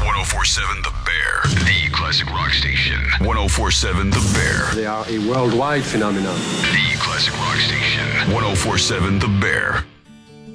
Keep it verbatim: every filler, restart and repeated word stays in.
ten forty-seven The Bear, the classic rock station. ten forty-seven The Bear. They are a worldwide phenomenon. The classic rock station. ten forty-seven The Bear.